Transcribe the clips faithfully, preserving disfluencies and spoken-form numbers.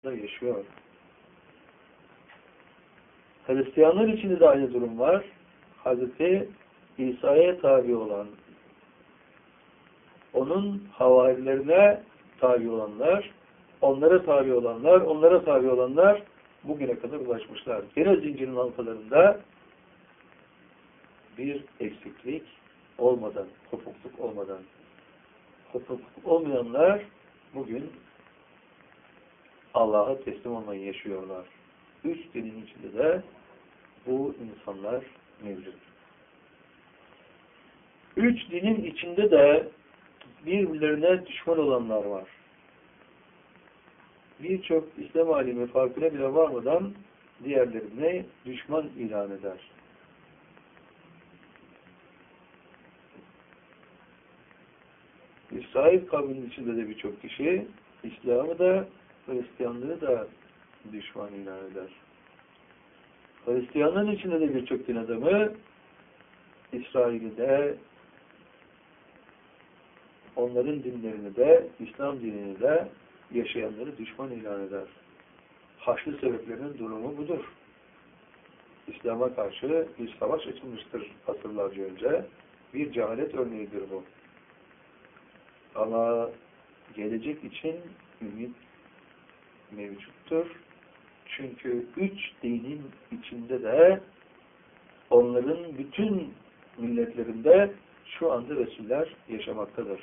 yaşıyor. Hristiyanlar içinde de aynı durum var. Hazreti İsa'ya tabi olan, onun havarilerine tabi olanlar, onlara tabi olanlar, onlara tabi olanlar bugüne kadar ulaşmışlar. Gene zincirin halkalarında bir eksiklik olmadan, kopukluk olmadan, kopukluk olmayanlar bugün Allah'a teslim olmayı yaşıyorlar. Üç dinin içinde de bu insanlar mevcut. Üç dinin içinde de birbirlerine düşman olanlar var. Birçok İslam alimi farkına bile varmadan diğerlerine düşman ilan eder. İsrail kavminin içinde de birçok kişi İslam'ı da Hristiyanlığı da düşman ilan eder. Hristiyanlığın içinde de birçok din adamı İsrail'i de onların dinlerini de İslam dinini de yaşayanları düşman ilan eder. Haçlı sebeplerinin durumu budur. İslam'a karşı bir savaş açılmıştır asırlarca önce. Bir cehalet örneğidir bu. Ama gelecek için ümit mevcuttur. Çünkü üç dinin içinde de onların bütün milletlerinde şu anda Resuller yaşamaktadır.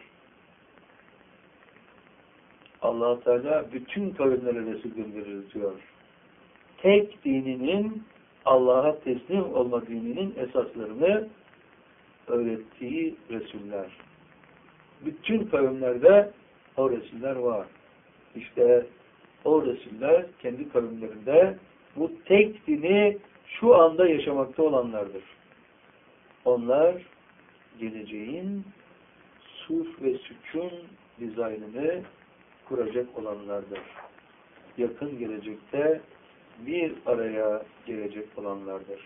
Allah Teala bütün kavimlere Resul gönderir diyor. Tek dininin Allah'a teslim olma dininin esaslarını öğrettiği Resuller. Bütün kavimlerde o Resuller var. İşte o Resuller kendi kavimlerinde bu tek dini şu anda yaşamakta olanlardır. Onlar geleceğin suf ve sükun dizaynını kuracak olanlardır. Yakın gelecekte bir araya gelecek olanlardır.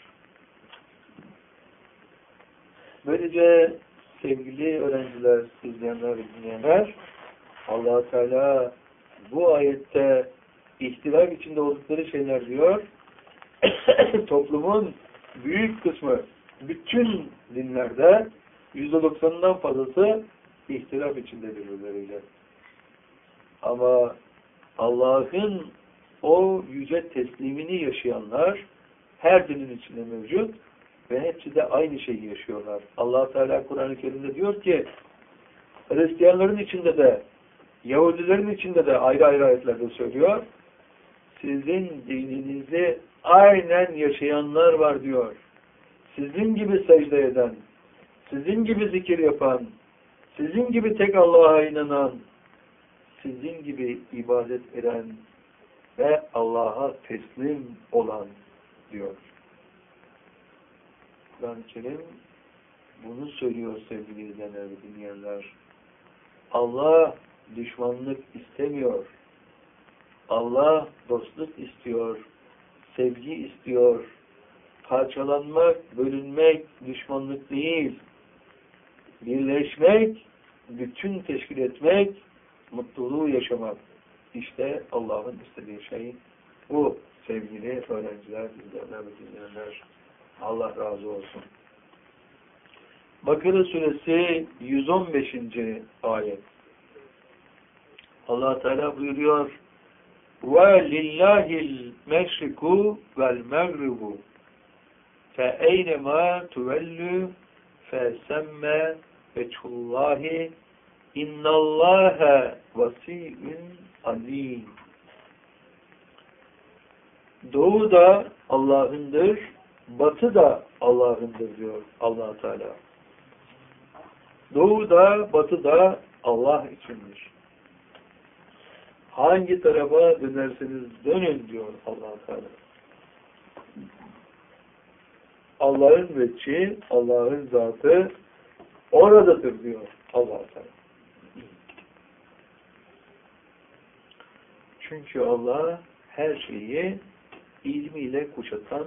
Böylece sevgili öğrenciler, izleyenler ve dinleyenler, Allah Teala bu ayette ihtilaf içinde oldukları şeyler diyor. Toplumun büyük kısmı bütün dinlerde yüzde doksanından fazlası ihtilaf içinde birbirleriyle. Ama Allah'ın o yüce teslimini yaşayanlar her dinin içinde mevcut ve hepsi de aynı şeyi yaşıyorlar. Allah Teala Kur'an-ı Kerim'de diyor ki Hristiyanların içinde de Yahudilerin içinde de ayrı ayrı ayetlerde söylüyor. Sizin dininizi aynen yaşayanlar var diyor. Sizin gibi secde eden, sizin gibi zikir yapan, sizin gibi tek Allah'a inanan, sizin gibi ibadet eden ve Allah'a teslim olan diyor. Kur'an-ı Kerim bunu söylüyor sevgili izleyenler ve dinleyenler. Allah düşmanlık istemiyor. Allah dostluk istiyor. Sevgi istiyor. Parçalanmak, bölünmek düşmanlık değil. Birleşmek, bütün teşkil etmek, mutluluğu yaşamak. İşte Allah'ın istediği şey bu sevgili öğrenciler, izleyenler ve dinleyenler. Allah razı olsun. Bakara suresi yüz on beşinci ayet. Allah Teala buyuruyor: "Ve lillahil meşriku vel mağribu fe eynema tuvellu fe semme veçhullahi innallâhe vasî'ün alîm." Doğu da Allah'ındır, batı da Allah'ındır diyor Allah Teala. Doğu da batı da Allah içindir. Hangi tarafa dönerseniz dönün diyor Allah Teala. Allah'ın veçhi, Allah'ın zatı oradadır diyor Allah Teala. Çünkü Allah her şeyi ilmiyle kuşatan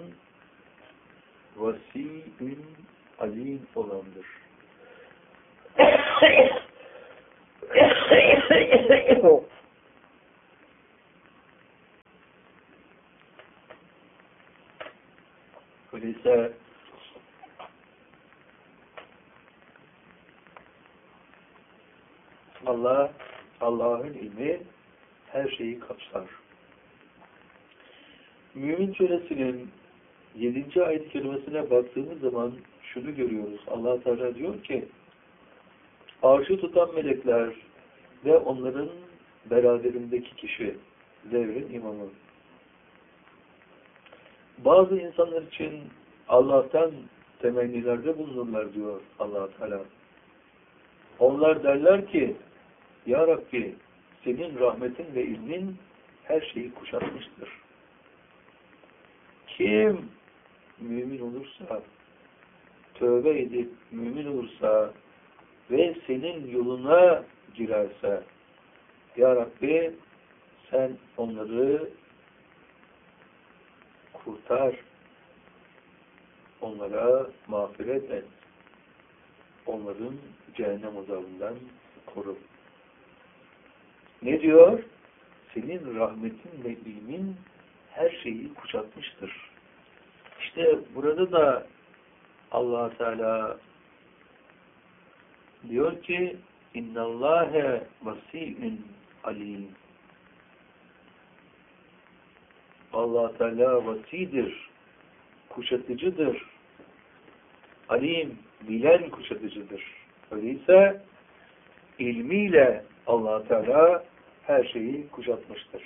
vasî'ün alim olandır. Öyleyse Allah, Allah'ın ilmi her şeyi kapsar. Mümin Suresinin yedinci ayet-i kerimesine baktığımız zaman şunu görüyoruz. Allah Teala diyor ki, arşı tutan melekler ve onların beraberindeki kişi, devrin imamı. Bazı insanlar için Allah'tan temennilerde bulunurlar diyor Allah Teala. Onlar derler ki, Ya Rabbi, senin rahmetin ve ilmin her şeyi kuşatmıştır. Kim mümin olursa, tövbe edip mümin olursa ve senin yoluna girerse, Ya Rabbi, sen onları kurtar, onlara mağfiret et, onların cehennem azabından koru. Ne diyor? Senin rahmetin ve ilmin her şeyi kuşatmıştır. İşte burada da Allah Teala diyor ki İnnallâhe vasî'ün alîm. Allah Teala vasidir, kuşatıcıdır, alim, bilen kuşatıcıdır. Öyleyse ilmiyle Allah Teala her şeyi kuşatmıştır.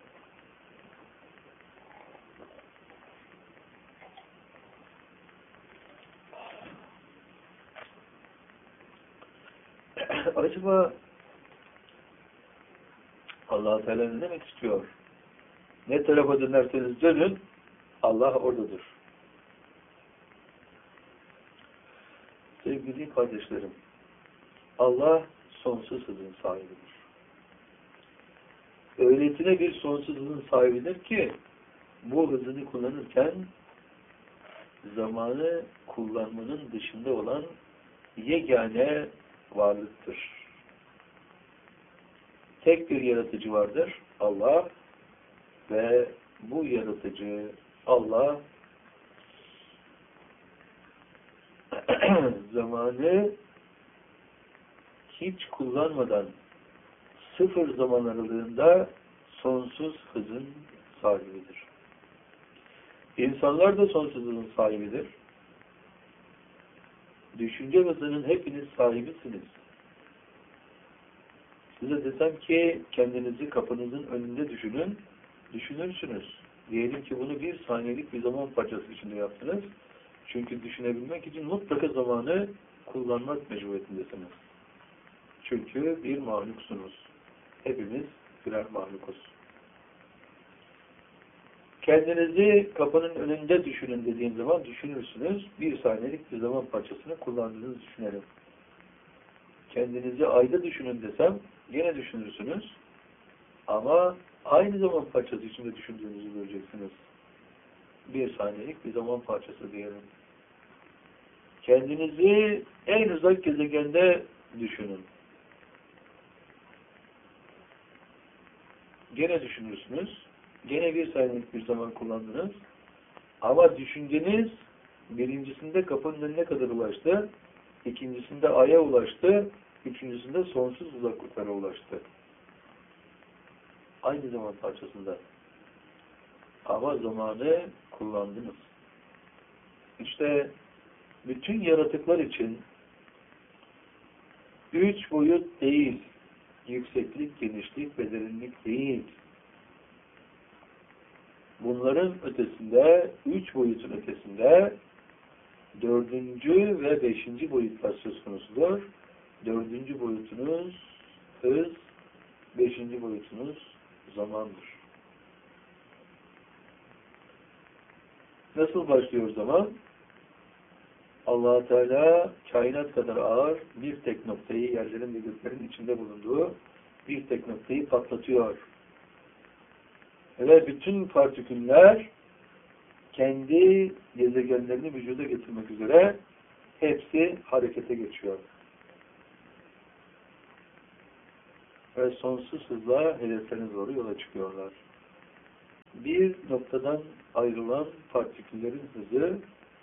Acaba Allah Teala ne demek istiyor? Ne tarafa dönerseniz dönün, Allah oradadır. Sevgili kardeşlerim, Allah sonsuz hızın sahibidir. Öylesine bir sonsuz hızın sahibidir ki, bu hızını kullanırken zamanı kullanmanın dışında olan yegane varlıktır. Tek bir yaratıcı vardır, Allah, ve bu yaratıcı Allah zamanı hiç kullanmadan sıfır zaman aralığında sonsuz hızın sahibidir. İnsanlar da sonsuz hızın sahibidir. Düşünce hızının hepiniz sahibisiniz. Size desem ki kendinizi kapınızın önünde düşünün, düşünürsünüz. Diyelim ki bunu bir saniyelik bir zaman parçası içinde yaptınız. Çünkü düşünebilmek için mutlaka zamanı kullanmak mecburiyetindesiniz. Çünkü bir mahluksunuz. Hepimiz birer mahlukuz. Kendinizi kapının önünde düşünün dediğim zaman düşünürsünüz. Bir saniyelik bir zaman parçasını kullandığınızı düşünelim. Kendinizi ayda düşünün desem yine düşünürsünüz. Ama aynı zaman parçası içinde düşündüğünüzü göreceksiniz. Bir saniyelik bir zaman parçası diyelim. Kendinizi en uzak gezegende düşünün. Gene düşünürsünüz. Gene bir saniyelik bir zaman kullandınız. Ama düşünceniz birincisinde kapının önüne kadar ulaştı. İkincisinde aya ulaştı. Üçüncüsünde sonsuz uzaklıklara ulaştı. Aynı zaman parçasında. Ama zamanı kullandınız. İşte bütün yaratıklar için üç boyut değil, yükseklik, genişlik ve derinlik değil. Bunların ötesinde, üç boyutun ötesinde dördüncü ve beşinci boyutlar söz konusudur. Dördüncü boyutunuz hız, beşinci boyutunuz zamandır. Nasıl başlıyor zaman? Allah Teala kainat kadar ağır bir tek noktayı, yerlerin ve göklerin içinde bulunduğu bir tek noktayı patlatıyor. Ve bütün partiküller kendi gezegenlerini vücuda getirmek üzere hepsi harekete geçiyor. Ve sonsuz hızla hedeflerine doğru yola çıkıyorlar. Bir noktadan ayrılan partiküllerin hızı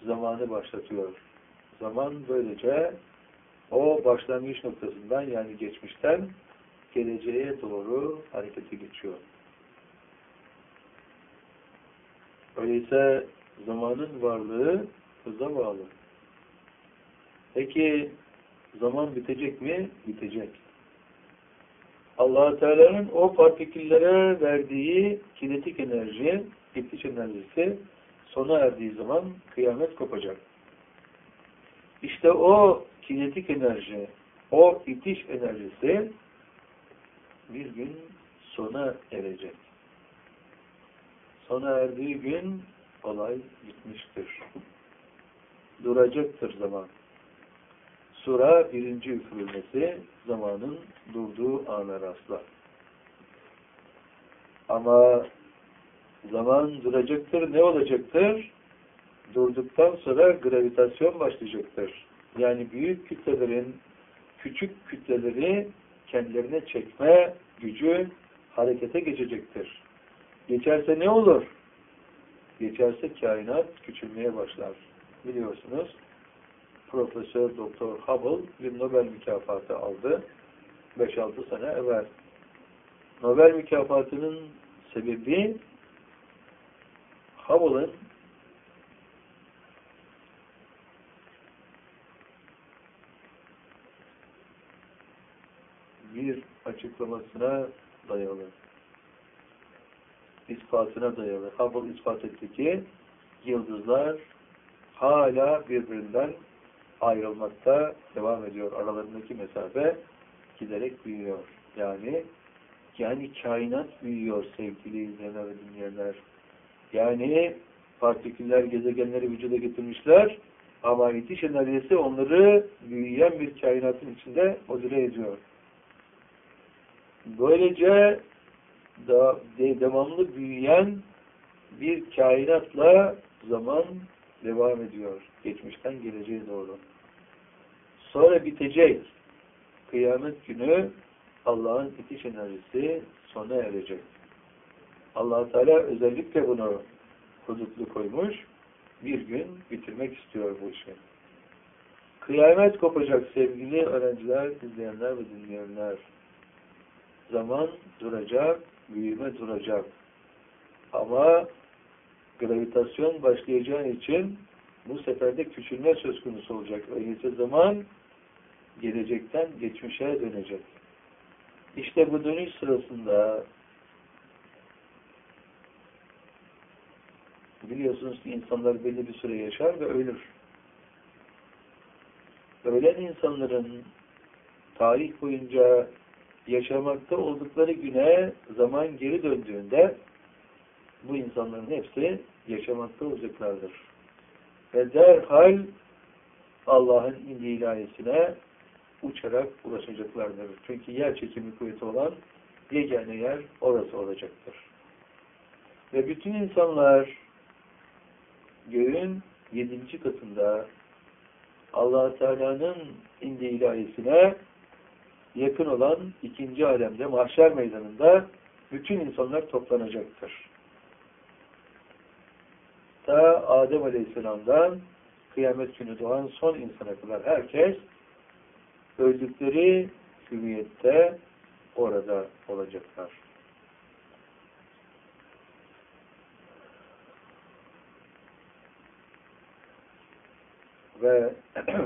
zamanı başlatıyor. Zaman böylece o başlangıç noktasından, yani geçmişten geleceğe doğru harekete geçiyor. Öyleyse zamanın varlığı hıza bağlı. Peki zaman bitecek mi? Bitecek. Allah Teala'nın o partiküllere verdiği kinetik enerji, itiş enerjisi sona erdiği zaman kıyamet kopacak. İşte o kinetik enerji, o itiş enerjisi bir gün sona erecek. Sona erdiği gün olay bitmiştir. Duracaktır zaman. Sura birinci üfürülmesi zamanın durduğu ana rastlar. Ama zaman duracaktır, ne olacaktır? Durduktan sonra gravitasyon başlayacaktır. Yani büyük kütlelerin küçük kütleleri kendilerine çekme gücü harekete geçecektir. Geçerse ne olur? Geçerse kainat küçülmeye başlar. Biliyorsunuz, Profesör Doktor Hubble bir Nobel mükafatı aldı. beş altı sene evvel. Nobel mükafatının sebebi Hubble'ın bir açıklamasına dayalı. İspatına dayalı. Hubble ispat etti ki yıldızlar hala birbirinden ayrılmakta devam ediyor. Aralarındaki mesafe giderek büyüyor. Yani yani kainat büyüyor sevgili izleyenler ve dinleyenler. Yani partiküller gezegenleri vücuda getirmişler ama itiş enerjisi onları büyüyen bir kainatın içinde modüle ediyor. Böylece da, de, devamlı büyüyen bir kainatla zaman devam ediyor. Geçmişten geleceğe doğru. Sonra bitecek. Kıyamet günü Allah'ın itiş enerjisi sona erecek. Allah Teala özellikle bunu hudutlu koymuş. Bir gün bitirmek istiyor bu işi. Kıyamet kopacak sevgili öğrenciler, izleyenler ve dinleyenler. Zaman duracak, büyüme duracak. Ama gravitasyon başlayacağı için bu sefer de küçülme söz konusu olacak. Öyleyse zaman gelecekten geçmişe dönecek. İşte bu dönüş sırasında biliyorsunuz ki insanlar belli bir süre yaşar ve ölür. Ölen insanların tarih boyunca yaşamakta oldukları güne zaman geri döndüğünde bu insanların hepsi yaşamakta olacaklardır. Ve derhal Allah'ın indi ilahiyesine uçarak ulaşacaklardır. Çünkü yer çekimi kuvveti olan yegane yer orası olacaktır. Ve bütün insanlar göğün yedinci katında Allah Teala'nın indi ilahiyesine yakın olan ikinci alemde, mahşer meydanında bütün insanlar toplanacaktır. Ta Adem Aleyhisselam'dan kıyamet günü doğan son insana kadar herkes öldükleri hüviyette orada olacaklar. Ve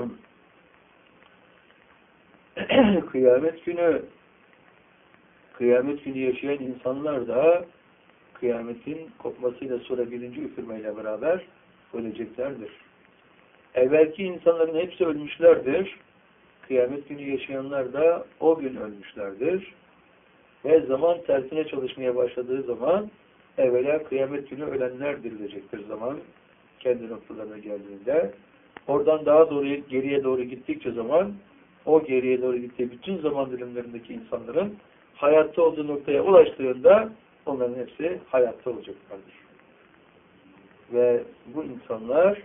kıyamet günü kıyamet günü yaşayan insanlar da kıyametin kopmasıyla sonra birinci üfürmeyle beraber öleceklerdir. Evvelki insanların hepsi ölmüşlerdir. Kıyamet günü yaşayanlar da o gün ölmüşlerdir. Ve zaman tersine çalışmaya başladığı zaman evvela kıyamet günü ölenler dirilecektir zaman kendi noktalarına geldiğinde. Oradan daha doğru, geriye doğru gittikçe zaman o geriye doğru gittiği bütün zaman dilimlerindeki insanların hayatta olduğu noktaya ulaştığında onların hepsi hayatta olacaklardır. Ve bu insanlar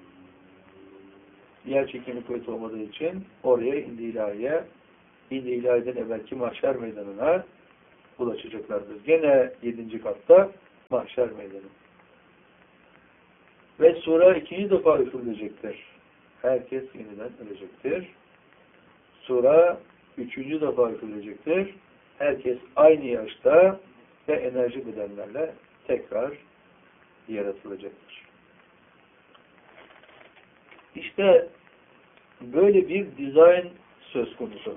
yer çekimi kuvveti olmadığı için oraya indi ilahiye, indi ilahiden evvelki mahşer meydanına ulaşacaklardır. Gene yedinci katta mahşer meydanı. Ve sura ikinci defa üfürülecektir. Herkes yeniden ölecektir. Sura üçüncü defa üfürülecektir. Herkes aynı yaşta ve enerji bedenlerle tekrar yaratılacaktır. İşte böyle bir dizayn söz konusu.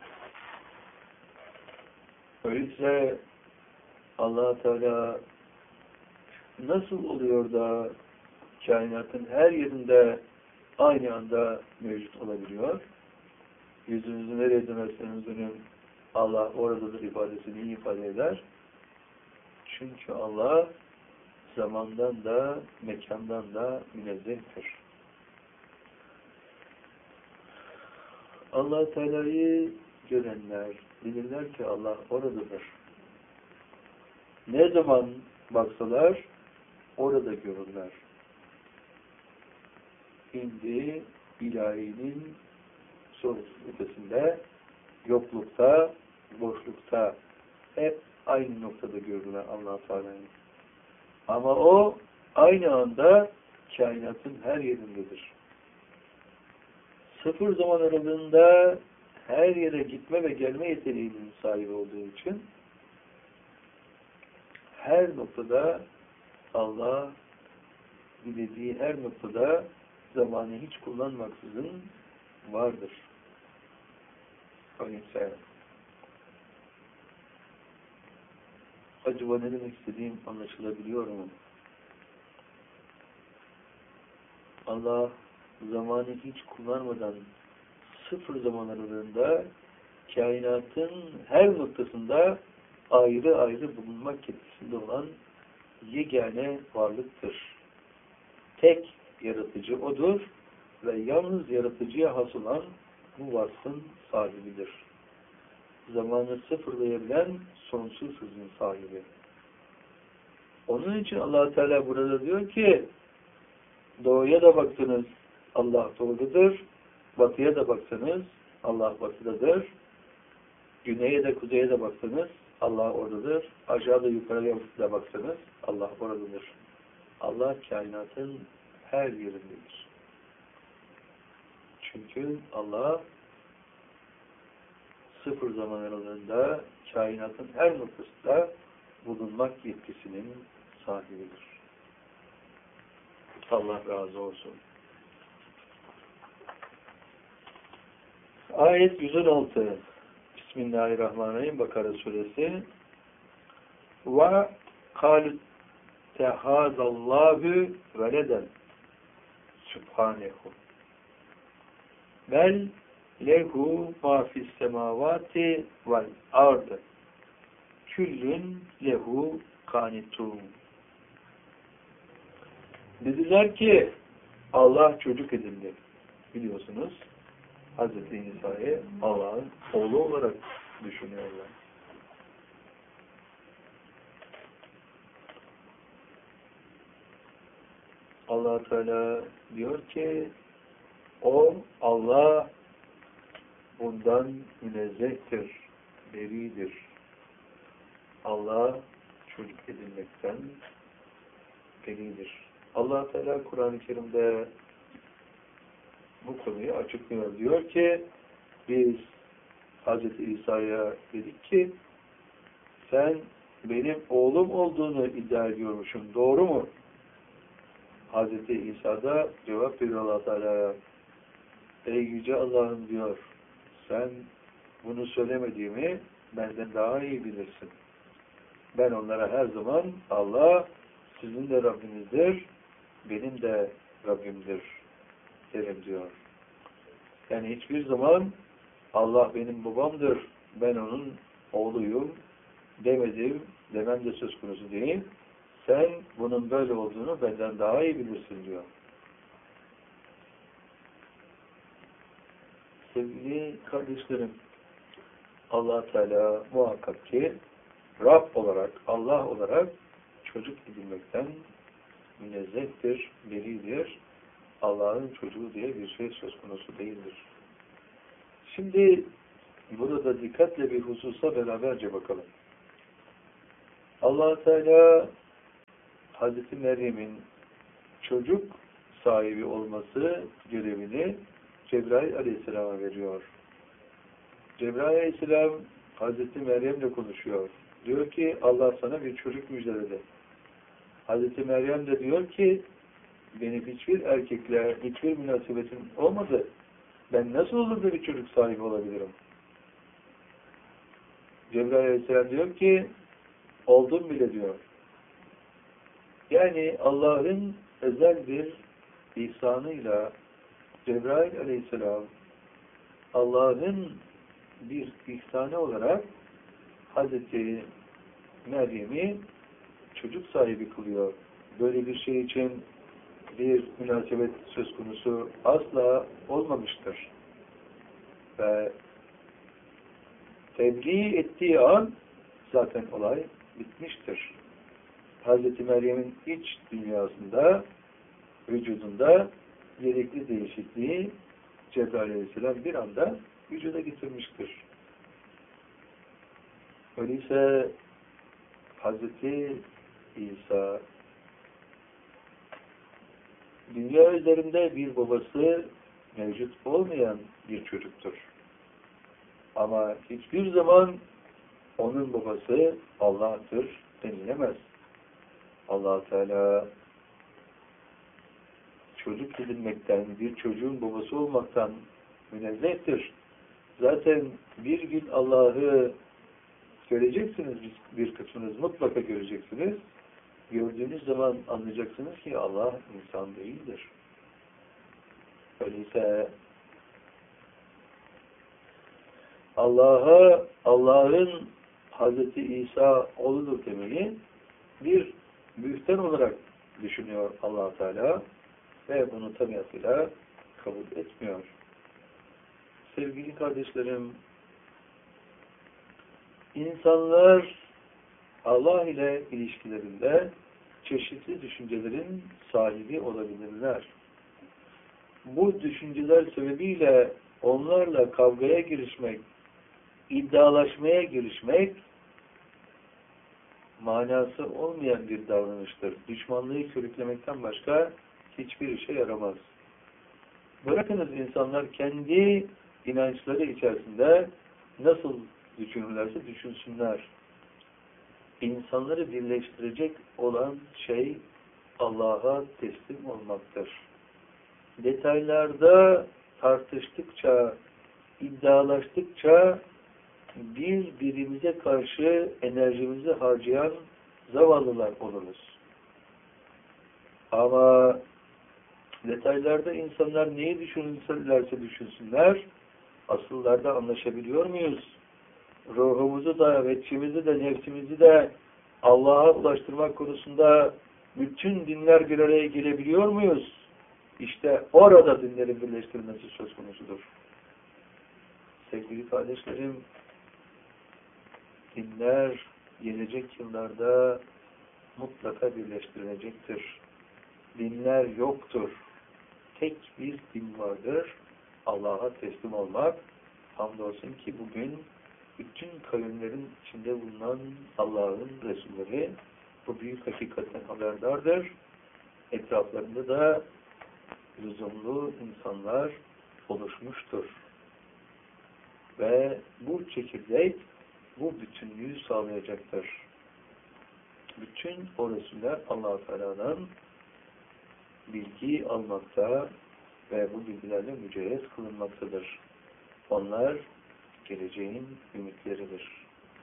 Öyleyse Allah Teala nasıl oluyor da kainatın her yerinde aynı anda mevcut olabiliyor? Yüzünüzü nereye dönerseniz dönün, Allah oradadır ifadesini iyi ifade eder. Çünkü Allah zamandan da mekandan da münezzehtir. Allah Teala'yı görenler bilirler ki Allah oradadır. Ne zaman baksalar orada görürler. Şimdi ilahinin sonsuz ötesinde, yoklukta, boşlukta hep aynı noktada görürler Allah Teala'yı. Ama o aynı anda kainatın her yerindedir. Sıfır zaman aralığında her yere gitme ve gelme yeteneğinin sahibi olduğu için her noktada Allah dilediği her noktada zamanı hiç kullanmaksızın vardır. Öyleyse acaba ne demek istediğim anlaşılabiliyor mu? Allah zamanı hiç kullanmadan sıfır zaman aralığında kainatın her noktasında ayrı ayrı bulunmak yetkisinde olan yegane varlıktır. Tek yaratıcı O'dur ve yalnız yaratıcıya has olan bu vasfın sahibidir. Zamanı sıfırlayabilen sonsuz hızın sahibi. Onun için Allah Teala burada diyor ki doğuya da baktınız Allah doğudadır, batıya da baksanız Allah batıdadır, güneye de kuzeye de baksanız Allah oradadır, aşağıda yukarıya da baksanız Allah oradadır. Allah kainatın her yerindedir. Çünkü Allah sıfır zaman aralığında kainatın her noktasında bulunmak yetkisinin sahibidir. Allah razı olsun. Ayet yüz on altı. Bismillahirrahmanirrahim. Bakara suresi. Ve kâlü tehâzallâhü veleden Sübhanehu. Vel lehu ma fis semavati vel ardı. Küllün lehu kanitun. Dediler ki Allah çocuk edindi. Biliyorsunuz Hazreti İsa'yı Allah'ın oğlu olarak düşünüyorlar. Allah Teala diyor ki o Allah bundan münezzehtir, beridir. Allah çocuk edinmekten beridir. Allah Teala Kur'an-ı Kerim'de bu konuyu açıklıyor. Diyor ki biz Hazreti İsa'ya dedik ki sen benim oğlum olduğunu iddia ediyormuşsun. Doğru mu? Hazreti İsa da cevap veriyor Allah Teala. Ey yüce Allah'ım diyor. Sen bunu söylemediğimi benden daha iyi bilirsin. Ben onlara her zaman Allah sizin de Rabbinizdir, benim de Rabbimdir derim diyor. Yani hiçbir zaman Allah benim babamdır, ben onun oğluyum demedim, demem de söz konusu değil. Sen bunun böyle olduğunu benden daha iyi bilirsin diyor. Sevgili kardeşlerim, Allah Teala muhakkak ki Rab olarak, Allah olarak çocuk edinmekten münezzehtir, beridir. Allah'ın çocuğu diye bir şey söz konusu değildir. Şimdi burada dikkatle bir hususa beraberce bakalım. Allah Teala Hazreti Meryem'in çocuk sahibi olması görevini Cebrail Aleyhisselam'a veriyor. Cebrail Aleyhisselam Hazreti Meryem'le konuşuyor. Diyor ki Allah sana bir çocuk müjdeledi. Hazreti Meryem de diyor ki benim hiçbir erkekle hiçbir münasebetim olmadı. Ben nasıl olur da bir çocuk sahibi olabilirim? Cebrail Aleyhisselam diyor ki oldum bile diyor. Yani Allah'ın özel bir ihsanıyla Cebrail Aleyhisselam Allah'ın bir ihsanı olarak Hazreti Meryem'i çocuk sahibi kılıyor. Böyle bir şey için bir münasebet söz konusu asla olmamıştır. Ve tebliğ ettiği an zaten olay bitmiştir. Hazreti Meryem'in iç dünyasında, vücudunda gerekli değişikliği Cebrail Aleyhisselam bir anda vücuda getirmiştir. Öyleyse Hazreti İsa dünya üzerinde bir babası mevcut olmayan bir çocuktur. Ama hiçbir zaman onun babası Allah'tır denilemez. Allah Teala çocuk edinmekten, bir çocuğun babası olmaktan münezzehtir. Zaten bir gün Allah'ı göreceksiniz, bir kısmınız mutlaka göreceksiniz. Gördüğünüz zaman anlayacaksınız ki Allah insan değildir. Öyleyse Allah'a, Allah'ın Hazreti İsa oğludur demeyi bir büyükten olarak düşünüyor Allah Teala ve bunu tabiatıyla kabul etmiyor. Sevgili kardeşlerim, insanlar Allah ile ilişkilerinde çeşitli düşüncelerin sahibi olabilirler. Bu düşünceler sebebiyle onlarla kavgaya girişmek, iddialaşmaya girişmek manası olmayan bir davranıştır. Düşmanlığı körüklemekten başka hiçbir işe yaramaz. Bırakınız insanlar kendi inançları içerisinde nasıl düşünürlerse düşünsünler. İnsanları birleştirecek olan şey Allah'a teslim olmaktır. Detaylarda tartıştıkça, iddialaştıkça birbirimize karşı enerjimizi harcayan zavallılar oluruz. Ama detaylarda insanlar neyi düşünürlerse düşünsünler, asıllarda anlaşabiliyor muyuz? Ruhumuzu da, vetçimizi de, nefsimizi de Allah'a ulaştırmak konusunda bütün dinler bir araya gelebiliyor muyuz? İşte orada dinlerin birleştirilmesi söz konusudur. Sevgili kardeşlerim, dinler gelecek yıllarda mutlaka birleştirilecektir. Dinler yoktur. Tek bir din vardır. Allah'a teslim olmak. Hamdolsun ki bugün bütün kavimlerin içinde bulunan Allah'ın Resulleri bu büyük hakikatten haberdardır. Etraflarında da lüzumlu insanlar oluşmuştur. Ve bu çekirdek bu bütünlüğü sağlayacaktır. Bütün o Resuller Allah-u Teala'dan bilgi almakta ve bu bilgilerle mücerret kılınmaktadır. Onlar geleceğin ümitleridir.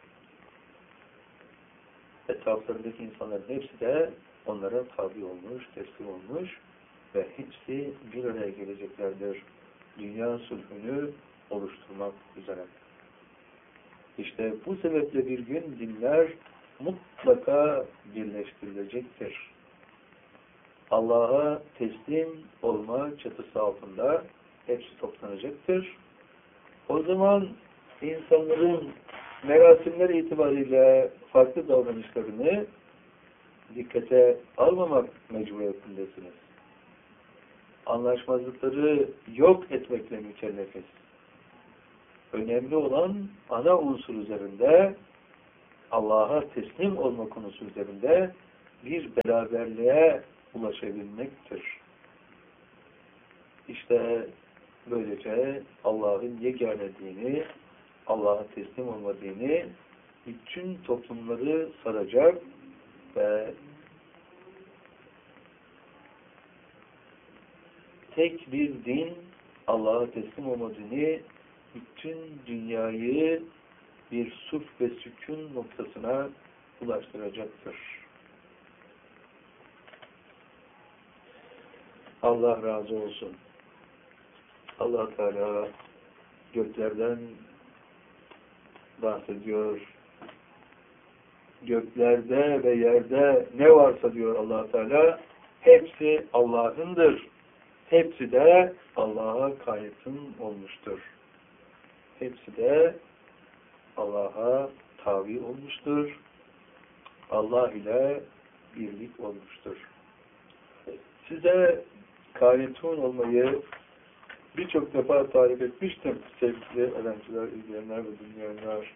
Etraflarındaki insanların hepsi de onlara tabi olmuş, teslim olmuş ve hepsi bir araya geleceklerdir. Dünya sulhünü oluşturmak üzere. İşte bu sebeple bir gün dinler mutlaka birleştirilecektir. Allah'a teslim olma çatısı altında hepsi toplanacaktır. O zaman insanların merasimler itibariyle farklı davranışlarını dikkate almamak mecburiyetindesiniz. Anlaşmazlıkları yok etmekle mükellefiz. Önemli olan ana unsur üzerinde, Allah'a teslim olma konusu üzerinde bir beraberliğe ulaşabilmektir. İşte böylece Allah'ın yegane dini, Allah'a teslim olma dini bütün toplumları saracak ve tek bir din, Allah'a teslim olma dini bütün dünyayı bir suf ve sükun noktasına ulaştıracaktır. Allah razı olsun. Allah Teala göklerden bahsediyor. Göklerde ve yerde ne varsa diyor Allah Teala, hepsi Allah'ındır. Hepsi de Allah'a kayıtın olmuştur. Hepsi de Allah'a tabi olmuştur. Allah ile birlik olmuştur. Size kânitûn olmayı birçok defa tarif etmiştim sevgili öğrenciler, izleyenler ve dinleyenler.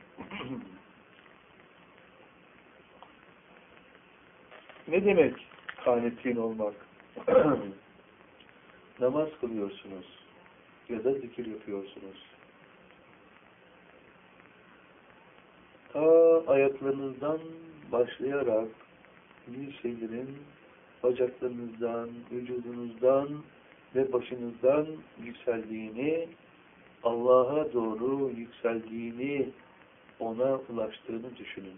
Ne demek kânitin olmak? Namaz kılıyorsunuz ya da zikir yapıyorsunuz. Ta ayaklarınızdan başlayarak bir şeylerin bacaklarınızdan, vücudunuzdan ve başınızdan yükseldiğini, Allah'a doğru yükseldiğini, ona ulaştığını düşünün.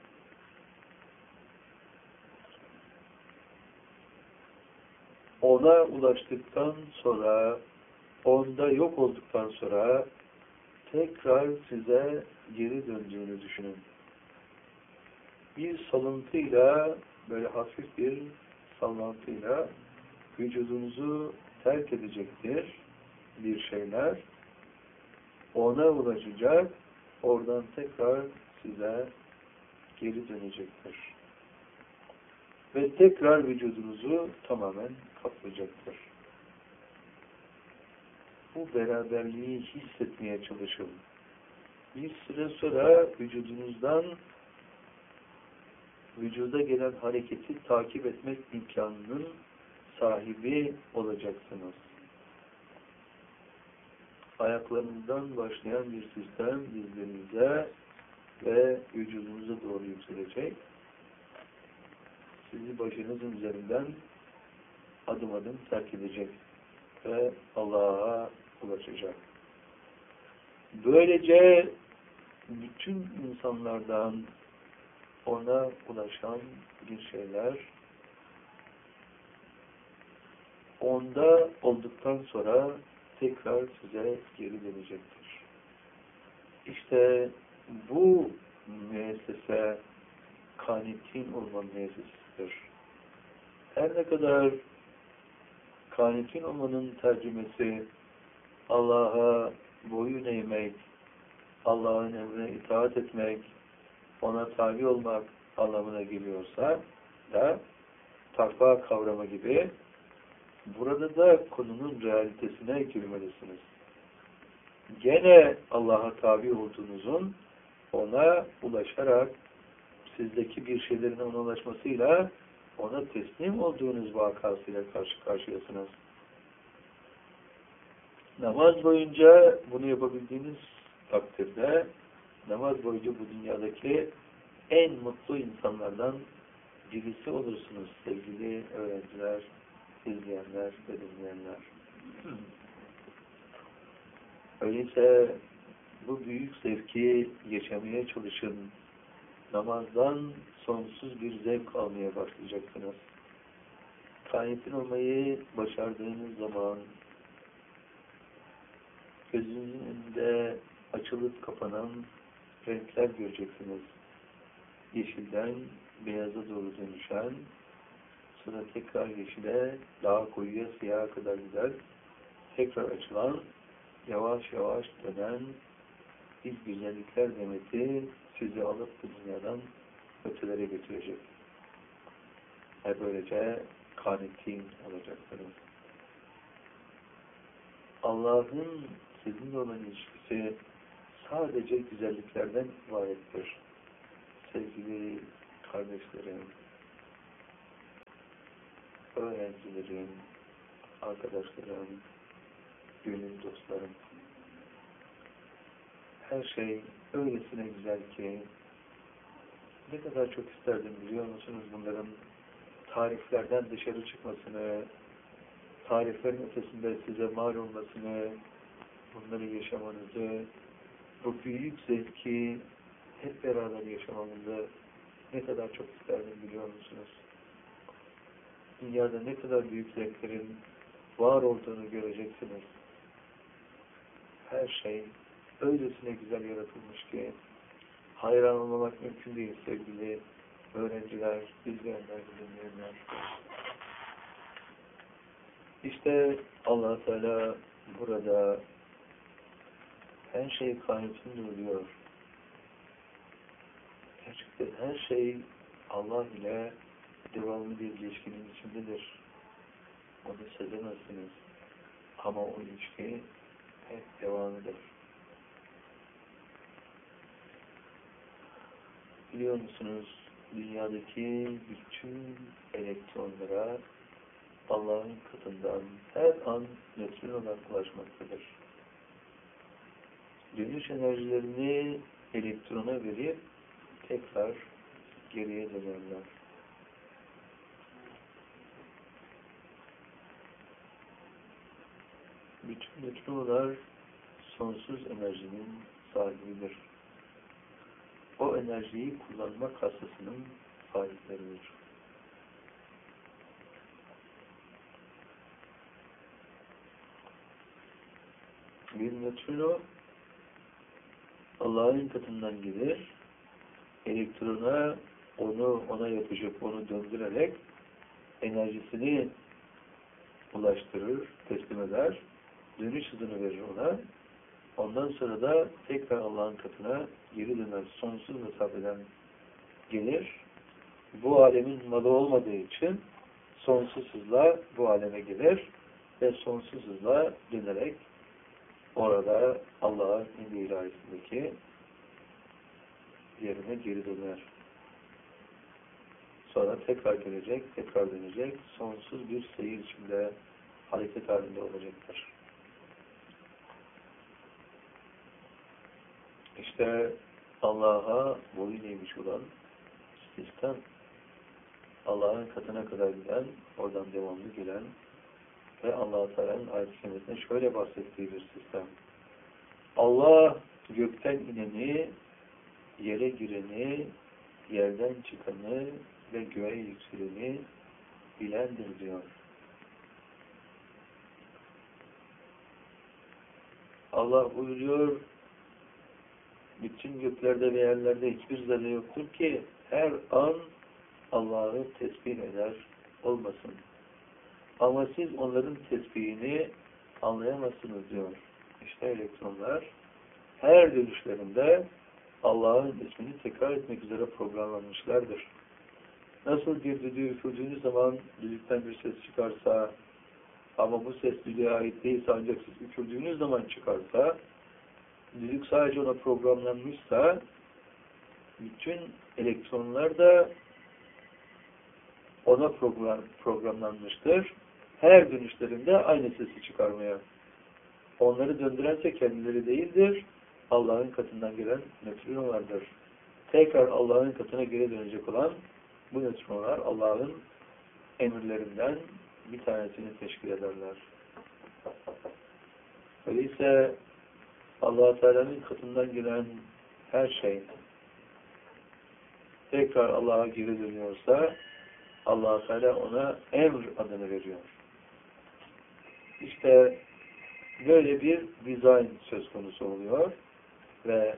Ona ulaştıktan sonra, onda yok olduktan sonra tekrar size geri döndüğünü düşünün. Bir salıntıyla, böyle hafif bir sallantıyla vücudunuzu terk edecektir bir şeyler. Ona ulaşacak, oradan tekrar size geri dönecektir. Ve tekrar vücudunuzu tamamen kaplayacaktır. Bu beraberliği hissetmeye çalışın. Bir süre sonra vücudunuzdan vücuda gelen hareketi takip etmek imkanının sahibi olacaksınız. Ayaklarınızdan başlayan bir sistem dizlerinize ve vücudunuza doğru yükselecek. Sizi başınızın üzerinden adım adım terk edecek ve Allah'a ulaşacak. Böylece bütün insanlardan ona ulaşan bir şeyler onda olduktan sonra tekrar size geri dönecektir. İşte bu müessese kânitin olma müessesesidir. Her ne kadar kânitin olmanın tercümesi Allah'a boyun eğmek, Allah'ın emrine itaat etmek, ona tabi olmak anlamına geliyorsa da takva kavramı gibi burada da konunun realitesine girmelisiniz. Gene Allah'a tabi olduğunuzun ona ulaşarak sizdeki bir şeylerin ona ulaşmasıyla ona teslim olduğunuz vakasıyla karşı karşıyasınız. Namaz boyunca bunu yapabildiğiniz takdirde namaz boyunca bu dünyadaki en mutlu insanlardan birisi olursunuz sevgili öğrenciler, izleyenler ve dinleyenler. Öyleyse bu büyük zevki yaşamaya çalışın. Namazdan sonsuz bir zevk almaya başlayacaksınız. Kânitin olmayı başardığınız zaman gözünüzün önünde açılıp kapanan renkler göreceksiniz. Yeşilden beyaza doğru dönüşen, sonra tekrar yeşile, daha koyuya, siyaha kadar gider, tekrar açılan, yavaş yavaş dönen bir güzellikler demeti sizi alıp bu dünyadan ötelere götürecek. Ve böylece kânitin olacaksınız. Allah'ın sizinle olan ilişkisi sadece güzelliklerden ibarettir. Sevgili kardeşlerim, öğrencilerim, arkadaşlarım, gönül dostlarım. Her şey öylesine güzel ki ne kadar çok isterdim biliyor musunuz bunların tariflerden dışarı çıkmasını, tariflerin ötesinde size mal olmasını, bunları yaşamanızı, bu büyük zevki hep beraber yaşamanızı ne kadar çok isterdim biliyor musunuz? Dünyada ne kadar büyük zevklerin var olduğunu göreceksiniz. Her şey öylesine güzel yaratılmış ki hayran olmamak mümkün değil sevgili öğrenciler, izleyenler, dinleyenler. İşte Allah Teala burada her şey kaynatını buluyor. Gerçekten her şey Allah ile devamlı bir ilişkinin içindedir. Onu sezemezsiniz. Ama o ilişki hep devamıdır. Biliyor musunuz, dünyadaki bütün elektronlara Allah'ın katından her an nötron olarak ulaşmaktadır. Dönüş enerjilerini elektrona verip tekrar geriye dönerler. Bütün nötronlar sonsuz enerjinin sahibidir. O enerjiyi kullanma kasasının sahipleridir. Bir nötrino Allah'ın katından gelir, elektrona onu ona yapışıp onu döndürerek enerjisini ulaştırır, teslim eder, dönüş hızını verir ona. Ondan sonra da tekrar Allah'ın katına geri döner, sonsuz mesafeden gelir. Bu alemin malı olmadığı için sonsuz hızla bu aleme gelir ve sonsuz hızla dönerek orada Allah'ın emri ilahisindeki yerine geri döner. Sonra tekrar gelecek, tekrar dönecek, sonsuz bir seyir içinde hareket halinde olacaktır. İşte Allah'a boyun eğmiş olan sistem, Allah'ın katına kadar giden, oradan devamlı gelen ve Allah-u Teala'nın ayet-i kerimesinde şöyle bahsettiği bir sistem. Allah gökten ineni, yere gireni, yerden çıkanı ve göğe yükseleni bilendir diyor. Allah buyuruyor, bütün göklerde ve yerlerde hiçbir zerre yoktur ki her an Allah'ı tesbih eder olmasın. Ama siz onların tesbihini anlayamazsınız diyor. İşte elektronlar her dönüşlerinde Allah'ın ismini tekrar etmek üzere programlanmışlardır. Nasıl bir düdüğü üfürdüğünüz zaman düdükten bir ses çıkarsa ama bu ses düdüğe ait değilse ancak siz üfürdüğünüz zaman çıkarsa, düdük sadece ona programlanmışsa bütün elektronlar da ona program, programlanmıştır. Her dönüşlerinde aynı sesi çıkarmaya. Onları döndürense kendileri değildir. Allah'ın katından gelen nötrinolardır. Tekrar Allah'ın katına geri dönecek olan bu nötrinolar Allah'ın emirlerinden bir tanesini teşkil ederler. Öyleyse Allah-u Teala'nın katından gelen her şey tekrar Allah'a geri dönüyorsa Allah-u Teala ona emr adını veriyor. İşte böyle bir dizayn söz konusu oluyor ve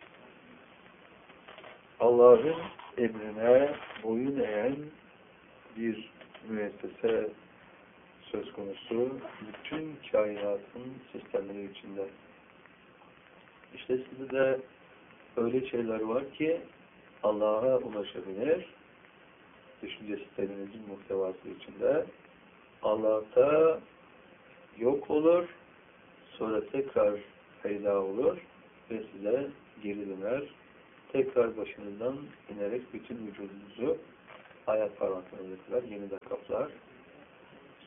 Allah'ın emrine boyun eğen bir müessese söz konusu bütün kainatın sistemleri içinde. İşte sizde de öyle şeyler var ki Allah'a ulaşabilir, düşünce sisteminizin muhtevası içinde. Allah'ta yok olur, sonra tekrar peyda olur ve size geri döner. Tekrar başınızdan inerek bütün vücudunuzu ayak parmaklarına kadar yeniden kaplar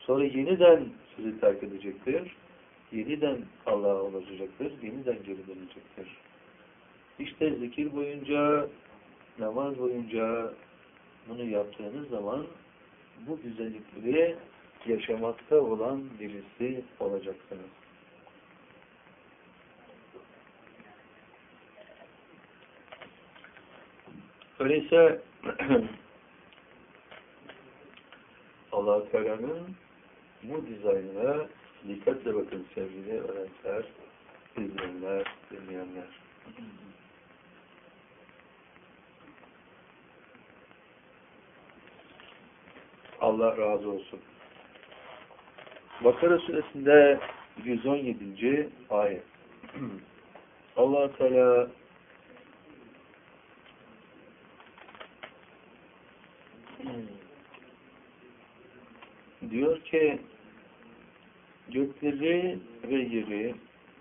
Sonra yeniden sizi terk edecektir. Yeniden Allah'a ulaşacaktır. Yeniden geri dönecektir. İşte zikir boyunca, namaz boyunca bunu yaptığınız zaman bu güzellikleri yaşamakta olan birisi olacaksınız. Öyleyse Allah-u Teala'nın bu dizaynına dikkatle bakın sevgili öğrenciler, izleyenler, dinleyenler. Allah razı olsun. Bakara suresinde yüz on yedinci ayet. Allah Teala diyor ki gökleri ve yeri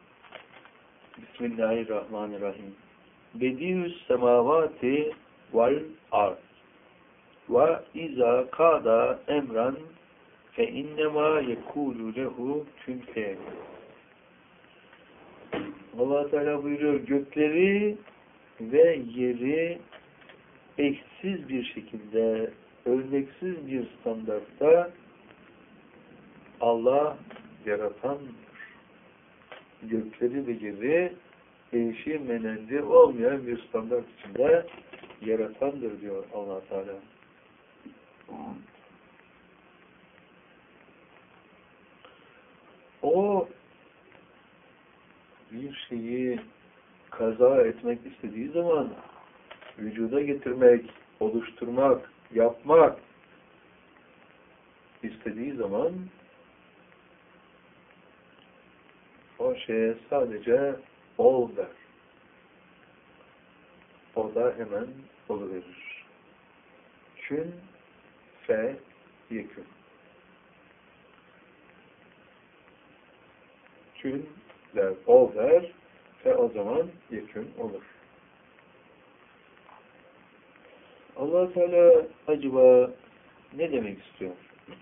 Bismillahirrahmanirrahim. Bediü's semavati vel ard ve izâ kâda emran fe innemâ yekûlü lehu kün feyekûn. Allah Teala buyuruyor, gökleri ve yeri eksiz bir şekilde, örneksiz bir standartta Allah yaratandır. Gökleri ve yeri eşi menendi olmayan bir standart içinde yaratandır diyor Allah Teala. O bir şeyi kaza etmek istediği zaman vücuda getirmek, oluşturmak, yapmak istediği zaman o şeye sadece ol der. O da hemen oluverir. Kün fe yekün. Kün der, ol der ve o zaman yekün olur. Allah Teala acaba ne demek istiyor?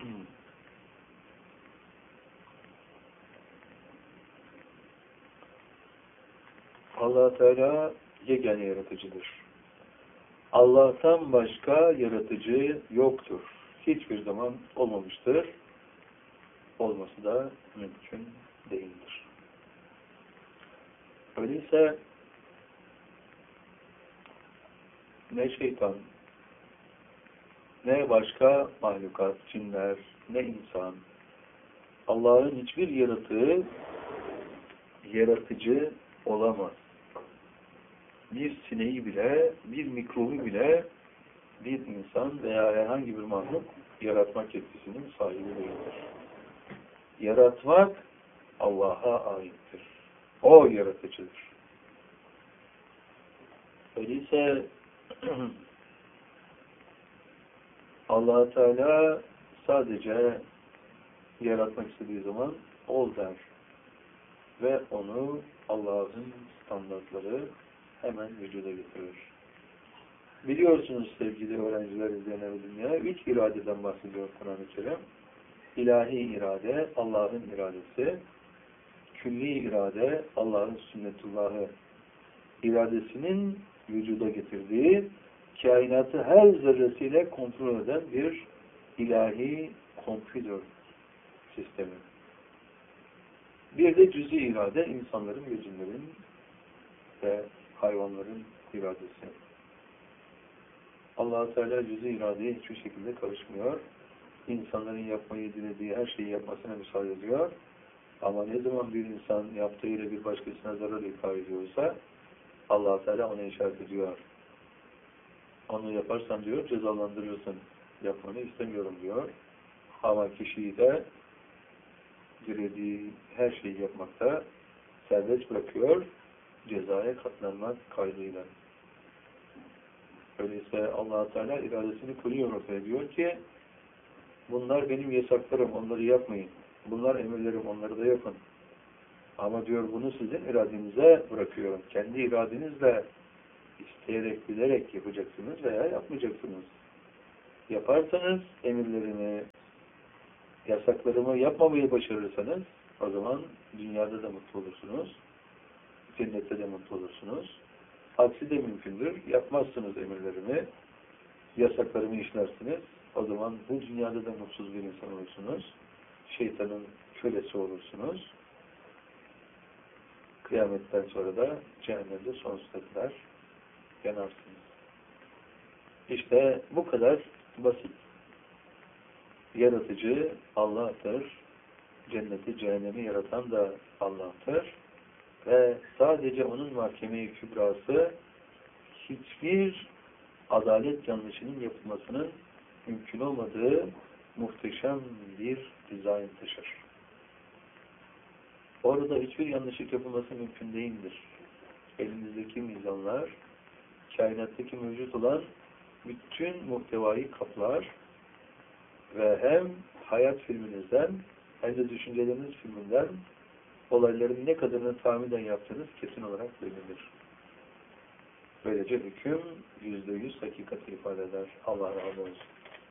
Allah Teala yegane yaratıcıdır. Allah'tan başka yaratıcı yoktur. Hiçbir zaman olmamıştır. Olması da mümkün değildir. Öyleyse ne şeytan, ne başka mahlukat, cinler, ne insan, Allah'ın hiçbir yaratığı yaratıcı olamaz. Bir sineği bile, bir mikrobu bile bir insan veya herhangi bir mahluk yaratmak yetkisinin sahibi değildir. Yaratmak Allah'a aittir. O yaratıcıdır. Öyleyse Allah Teala sadece yaratmak istediği zaman ol der. Ve onu Allah'ın standartları hemen vücuda getirir. Biliyorsunuz sevgili öğrenciler, izleyenler dünya, üç iradeden bahsediyor Kur'an-ı Kerim. İlahi irade, Allah'ın iradesi, külli irade, Allah'ın sünnetullahı iradesinin vücuda getirdiği, kainatı her zerresiyle kontrol eden bir ilahi kompütör sistemi. Bir de cüz-i irade, insanların ve cinlerin ve hayvanların iradesi. Allah-u Teala cüz-i iradeye hiçbir şekilde karışmıyor. İnsanların yapmayı dilediği her şeyi yapmasına müsaade ediyor. Ama ne zaman bir insan yaptığıyla bir başkasına zarar ikar ediyorsa Allah-u Teala ona işaret ediyor. Onu yaparsan diyor, cezalandırırsın. Yapmanı istemiyorum diyor. Ama kişiyi de dilediği her şeyi yapmakta serbest bırakıyor, cezaya katlanmak kaydıyla. Öyleyse Allah-u Teala iradesini koyuyor ortaya, diyor ki bunlar benim yasaklarım, onları yapmayın. Bunlar emirlerim, onları da yapın. Ama diyor bunu sizin iradenize bırakıyorum. Kendi iradenizle isteyerek, bilerek yapacaksınız veya yapmayacaksınız. Yaparsanız emirlerimi, yasaklarımı yapmamayı başarırsanız o zaman dünyada da mutlu olursunuz. Cennette de mutlu olursunuz. Aksi de mümkündür. Yapmazsınız emirlerimi, yasaklarımı işlersiniz. O zaman bu dünyada da mutsuz bir insan olursunuz. Şeytanın kölesi olursunuz. Kıyametten sonra da cehennemde sonsuza kadar yanarsınız. İşte bu kadar basit. Yaratıcı Allah'tır. Cenneti, cehennemi yaratan da Allah'tır. Ve sadece onun mahkeme-i kübrası hiçbir adalet yanlışının yapılmasının mümkün olmadığı muhteşem bir dizayn taşır. Orada hiçbir yanlışlık yapılması mümkün değildir. Elimizdeki mizanlar, kainattaki mevcut olan bütün muhtevayı kaplar ve hem hayat filminizden hem de düşünceleriniz filminden olayların ne kadarını tahminen yaptığınız kesin olarak belirlenir. Böylece hüküm yüzde yüz hakikati ifade eder. Allah razı olsun.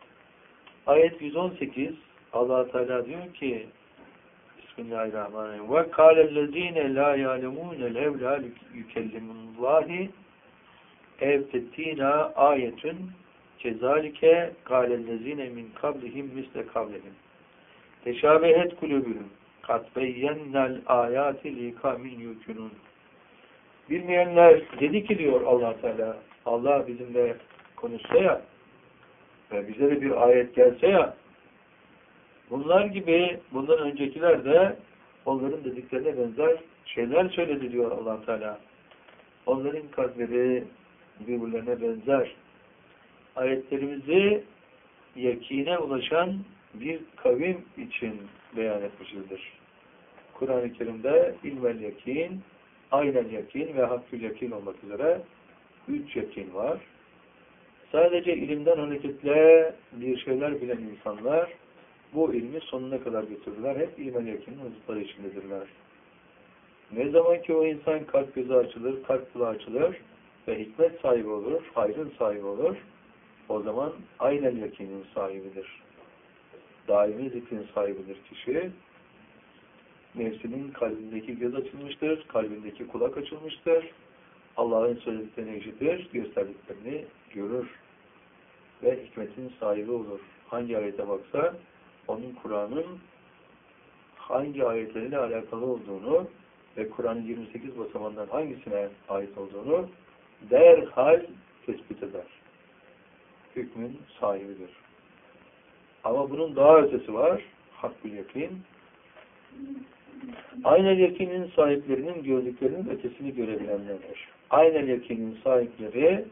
Ayet yüz on sekiz Allah Teala diyor ki Bismillahirrahmanirrahim. Ve kâlellezîne lâ yâlemûne levlâ yükellimullâhi ev tettina ayetün kezalike kâlellezîne min kablihim misle kavlehim teşâbehet kulübühüm kat beyyennel âyâti likâmin yûkünûn. Bilmeyenler dedi ki diyor Allah Teala, Allah bizimle konuşsa ya ve bize de bir ayet gelse ya, bunlar gibi bundan öncekiler de onların dediklerine benzer şeyler söyledi diyor Allah Teala. Onların kalpleri birbirlerine benzer. Ayetlerimizi yakine ulaşan bir kavim için beyan etmişizdir. Kur'an-ı Kerim'de ilmel yakin, aynel yakin ve hakkül yakin olmak üzere üç yakin var. Sadece ilimden hareketle bir şeyler bilen insanlar bu ilmi sonuna kadar götürürler. Hep ilmel yakinin huzurları içindedirler. Ne zaman ki o insan kalp gözü açılır, kalp kulağı açılır ve hikmet sahibi olur, hayrın sahibi olur, o zaman aynel yakinin sahibidir. Daimi zikrin sahibidir kişi. Nefsinin kalbindeki göz açılmıştır, kalbindeki kulak açılmıştır. Allah'ın söylediklerini işitir, gösterdiklerini görür. Ve hikmetin sahibi olur. Hangi ayete baksa, onun Kur'an'ın hangi ayetleriyle alakalı olduğunu ve Kur'an'ın yirmi sekiz basamağından hangisine ait olduğunu derhal tespit eder. Hükmün sahibidir. Ama bunun daha ötesi var. Hakkül yakin. Aynel yakinin sahiplerinin gördüklerinin ötesini görebilenlerdir. Aynel yakinin sahipleri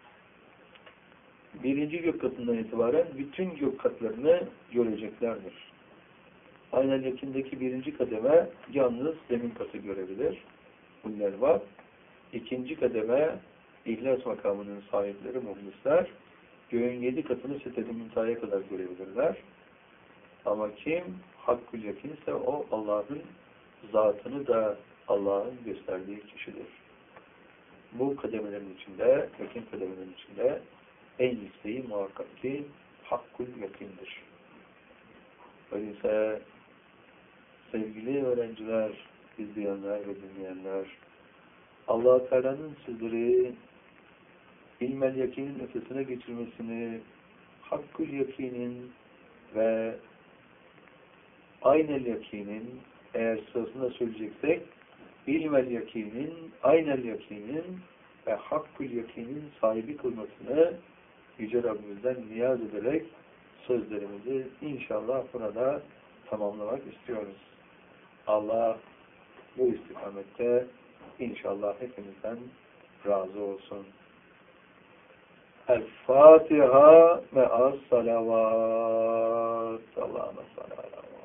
birinci gök katından itibaren bütün gök katlarını göreceklerdir. Aynel yakindeki birinci kademe yalnız zemin katı görebilir. Bunlar var. İkinci kademe İhlas makamının sahipleri muhlisler göğün yedi katını sit-i müntahaya kadar görebilirler. Ama kim hakkül yakin ise o Allah'ın zatını da Allah'ın gösterdiği kişidir. Bu kademelerin içinde, yakin kademelerin içinde en yükseği muhakkak ki hakkul yakindir. Öyleyse sevgili öğrenciler, izleyenler ve dinleyenler, Allah-u Teala'nın sizleri ilmel yakinin ötesine geçirmesini, hakkul yakinin ve aynel yakinin, eğer sırasında söyleyeceksek, ilmel yakinin, aynel yakinin ve hakkul yakinin sahibi kılmasını Yüce Rabbimizden niyaz ederek sözlerimizi inşallah burada tamamlamak istiyoruz. Allah bu istikamette inşallah hepimizden razı olsun. El-Fatiha ve as-salavat. Allah'ına salavat.